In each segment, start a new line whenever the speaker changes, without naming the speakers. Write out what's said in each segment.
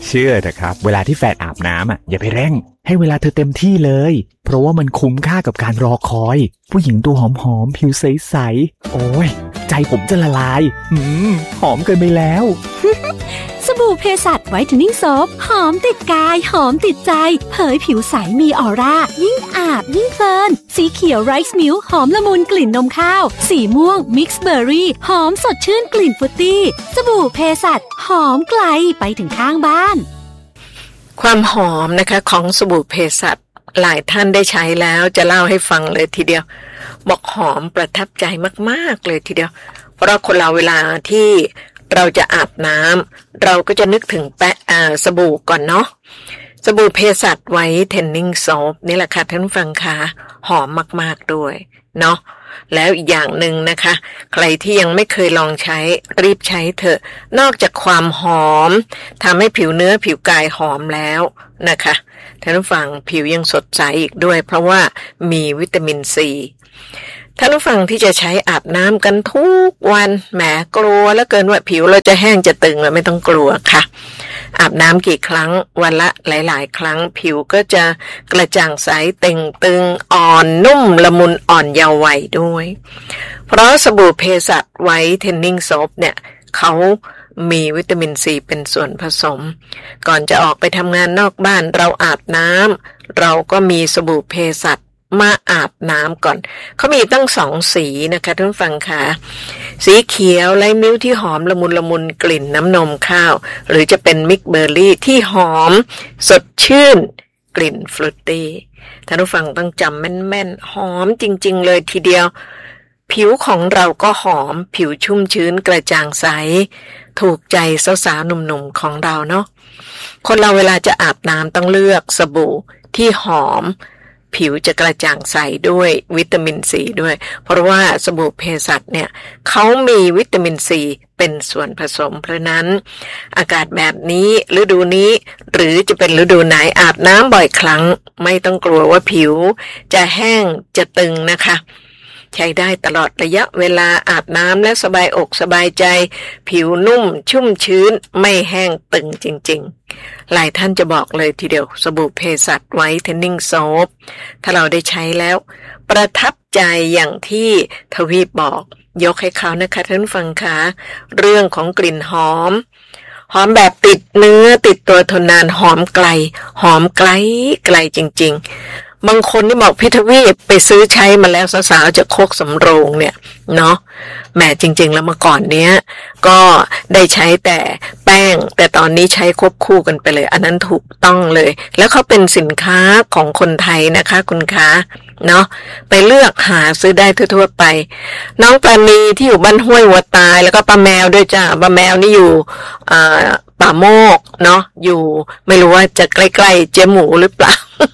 เชื่อเถอะครับเวลาที่แฟนอาบน้ำอย่าไปเร่งให้เวลาเธอเต็มที่เลยเพราะว่ามันคุ้มค่ากับการรอคอยผู้หญิงตัวหอมๆผิวใสๆโอ้ยใจผมจะละลายหอมเกินไปแล้ว
สบู่เพสัชไวท์เทนนิ่งโซฟหอมติดกายหอมติดใจเผยผิวใสมีออร่ายิ่งอาบยิ่งเพลินสีเขียวไรซ์มิลค์หอมละมุนกลิ่นนมข้าวสีม่วงมิกซ์เบอร์รี่หอมสดชื่นกลิ่นฟรุตตี้สบู่เพสัชหอมไกลไปถึงข้างบ้าน
ความหอมนะคะของสบู่เพสัชหลายท่านได้ใช้แล้วจะเล่าให้ฟังเลยทีเดียวบอกหอมประทับใจมากๆเลยทีเดียวเพราะคนเราเวลาที่เราจะอาบน้ำเราก็จะนึกถึงสบู่ก่อนเนาะสบู่เพสัชไวท์เทนนิ่งโซฟนี่แหละค่ะท่านฟังค่ะหอมมากๆด้วยเนาะแล้วอีกอย่างหนึ่งนะคะใครที่ยังไม่เคยลองใช้รีบใช้เถอะนอกจากความหอมทำให้ผิวเนื้อผิวกายหอมแล้วนะคะท่านฟังผิวยังสดใสอีกด้วยเพราะว่ามีวิตามินซีท่านผู้ฟังที่จะใช้อาบน้ำกันทุกวันแหมกลัวแล้วเกินว่าผิวเราจะแห้งจะตึงไม่ต้องกลัวค่ะอาบน้ำกี่ครั้งวันละหลายๆครั้งผิวก็จะกระจ่างใสเต่งตึงอ่อนนุ่มละมุนอ่อนเยาว์วัยด้วยเพราะสบู่เพสัชไวท์เทนนิ่งโซฟเนี่ยเขามีวิตามินซีเป็นส่วนผสมก่อนจะออกไปทำงานนอกบ้านเราอาบน้ำเราก็มีสบู่เพสัชมาอาบน้ำก่อนเขามีตั้ง2สีนะคะท่านฟังค่ะสีเขียวไลท์มิลค์ที่หอมละมุนละมุนกลิ่นน้ำนมข้าวหรือจะเป็นมิกซ์เบอร์รี่ที่หอมสดชื่นกลิ่นฟรุตตี้ท่านผู้ฟังต้องจำแม่นๆหอมจริงๆเลยทีเดียวผิวของเราก็หอมผิวชุ่มชื้นกระจ่างใสถูกใจสาวๆหนุ่มๆของเราเนาะคนเราเวลาจะอาบน้ำต้องเลือกสบู่ที่หอมผิวจะกระจ่างใสด้วยวิตามินซีด้วยเพราะว่าสบู่เพสัชเนี่ยเขามีวิตามินซีเป็นส่วนผสมเพราะนั้นอากาศแบบนี้ฤดูนี้หรือจะเป็นฤดูไหนอาบน้ำบ่อยครั้งไม่ต้องกลัวว่าผิวจะแห้งจะตึงนะคะใช้ได้ตลอดระยะเวลาอาบน้ำและสบายอกสบายใจผิวนุ่มชุ่มชื้นไม่แห้งตึงจริงๆหลายท่านจะบอกเลยทีเดียวสบู่เพสัชไวท์เทนนิ่งโซฟถ้าเราได้ใช้แล้วประทับใจอย่างที่ทวีปบอกยกให้เขานะคะท่านฟังค่ะเรื่องของกลิ่นหอมแบบติดเนื้อติดตัวทนนานหอมไกลไกลจริงๆบางคนที่บอกพี่ทวีปไปซื้อใช้มาแล้วสาวๆจะโคกสำโรงเนี่ยเนาะแหมจริงๆแล้วเมื่อก่อนเนี้ยก็ได้ใช้แต่แป้งแต่ตอนนี้ใช้ควบคู่กันไปเลยอันนั้นถูกต้องเลยแล้วเขาเป็นสินค้าของคนไทยนะคะคุณคะเนาะไปเลือกหาซื้อได้ทั่วๆไปน้องปลาณีที่อยู่บ้านห้วยวัวตายแล้วก็ป้าแมวด้วยจ้าป้าแมวนี่อยู่ป่าโมกเนาะอยู่ไม่รู้ว่าจะใกล้ๆเจ๊หมูหรือเปล่า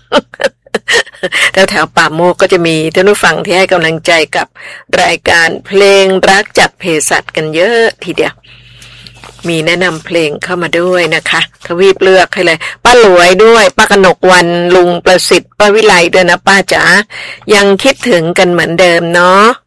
แถวป่าโมกก็จะมีท่านผู้ฟังที่ให้กำลังใจกับรายการเพลงรักจากเภสัชกันเยอะทีเดียวมีแนะนำเพลงเข้ามาด้วยนะคะทวีปเลือกให้เลยป้าหลวยด้วยป้ากนกวันลุงประสิทธิ์ป้าวิไลด้วยนะป้าจ๋ายังคิดถึงกันเหมือนเดิมเนาะ